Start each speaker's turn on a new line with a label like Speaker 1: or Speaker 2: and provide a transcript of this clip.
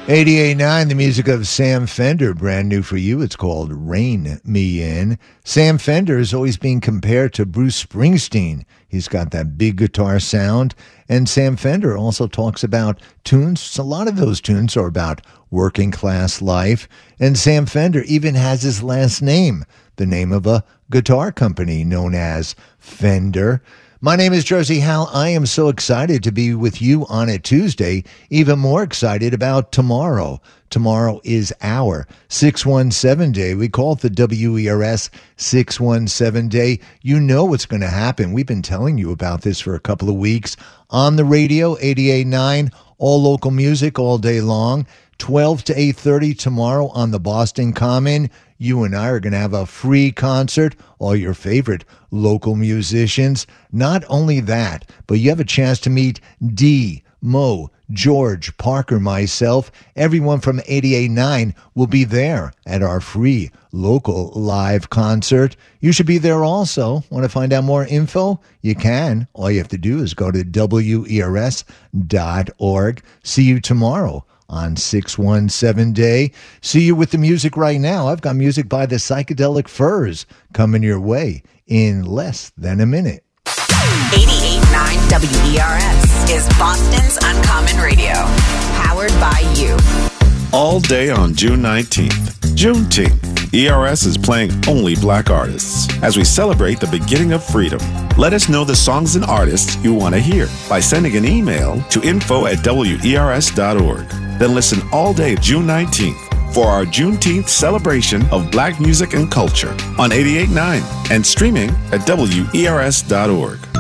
Speaker 1: 88.9, the music of Sam Fender, brand new for you. It's called Rain Me In. Sam Fender is always being compared to Bruce Springsteen. He's got that big guitar sound. And Sam Fender also talks about tunes. A lot of those tunes are about working class life. And Sam Fender even has his last name, the name of a guitar company known as Fender. My name is Jersey Hal. I am so excited to be with you on a Tuesday, even more excited about tomorrow. Tomorrow is our 617 day. We call it the WERS 617 day. You know what's going to happen. We've been telling you about this for a couple of weeks. On the radio, 88.9, all local music all day long. 12 to 8:30 tomorrow on the Boston Common. You and I are going to have a free concert, all your favorite local musicians. Not only that, but you have a chance to meet Dee, Mo, George, Parker, myself. Everyone from 88.9 will be there at our free local live concert. You should be there also. Want to find out more info? You can. All you have to do is go to WERS.org. See you tomorrow on 617 Day. See you with the music right now. I've got music by the Psychedelic Furs coming your way in less than a minute.
Speaker 2: 88.9 WERS is Boston's Uncommon Radio. Powered by you.
Speaker 3: All day on June 19th. Juneteenth. ERS is playing only black artists as we celebrate the beginning of freedom. Let us know the songs and artists you want to hear by sending an email to info@wers.org. Then listen all day June 19th for our Juneteenth celebration of black music and culture on 88.9 and streaming at wers.org.